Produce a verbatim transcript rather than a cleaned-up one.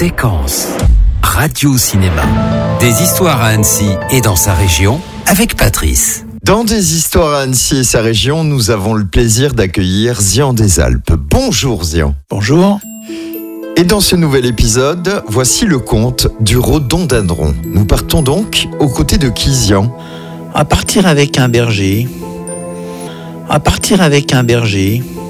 Séquence Radio-Cinéma. Des histoires à Annecy et dans sa région avec Patrice. Dans Des histoires à Annecy et sa région, nous avons le plaisir d'accueillir Zian des Alpes. Bonjour Zian. Bonjour. Et dans ce nouvel épisode, voici le conte du rhododendron. Nous partons donc aux côtés de qui, Zian ? À partir avec un berger. À partir avec un berger.